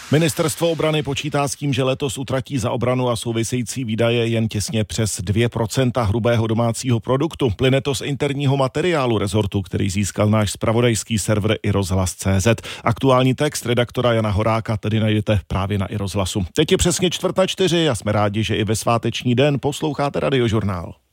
Ministerstvo obrany počítá s tím, že letos utratí za obranu a související výdaje jen těsně přes 2% hrubého domácího produktu. Plyne to z interního materiálu rezortu, který získal náš zpravodajský server iRozhlas.cz. Aktuální text redaktora Jana Horáka tedy najdete právě na iRozhlasu. Teď je přesně 3:45 a jsme rádi, že i ve sváteční den posloucháte Radiožurnál.